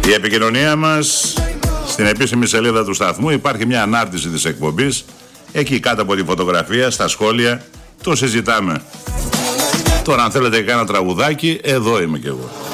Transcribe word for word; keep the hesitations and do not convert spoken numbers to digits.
Η επικοινωνία μας στην επίσημη σελίδα του σταθμού, υπάρχει μια ανάρτηση της εκπομπής. Εκεί κάτω από τη φωτογραφία, στα σχόλια, το συζητάμε. Τώρα αν θέλετε κάνα τραγουδάκι, εδώ είμαι κι εγώ.